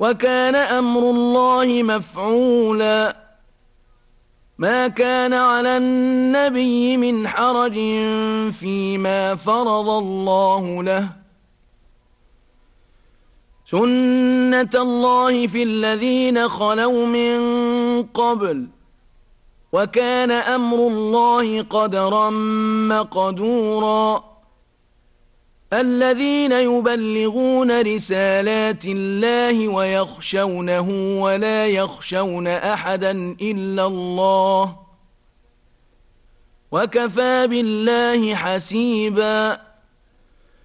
وكان أمر الله مفعولا ما كان على النبي من حرج فيما فرض الله له سنة الله في الذين خلوا من قبل وكان أمر الله قدرا مقدورا الذين يبلغون رسالات الله ويخشونه ولا يخشون أحدا إلا الله وكفى بالله حسيبا